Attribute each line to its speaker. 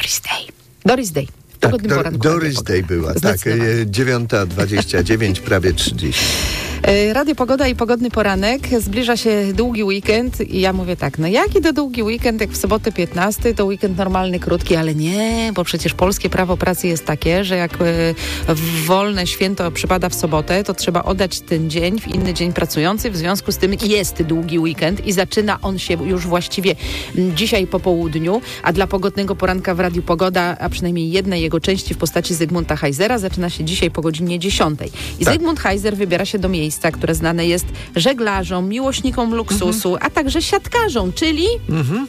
Speaker 1: Doris Day.
Speaker 2: Tak, Doris Day była, tak. 9:29, prawie 30.
Speaker 1: Radio Pogoda i pogodny poranek. Zbliża się długi weekend i ja mówię tak, no jaki to długi weekend, jak w sobotę 15, to weekend normalny, krótki, ale nie, bo przecież polskie prawo pracy jest takie, że jak wolne święto przypada w sobotę, to trzeba oddać ten dzień w inny dzień pracujący, w związku z tym jest długi weekend i zaczyna on się już właściwie dzisiaj po południu, a dla pogodnego poranka w Radiu Pogoda, a przynajmniej jednej jego części w postaci Zygmunta Heisera, zaczyna się dzisiaj po godzinie 10. I tak. Zygmunt Heiser wybiera się do miejsca, które znane jest żeglarzom, miłośnikom luksusu, a także siatkarzom, czyli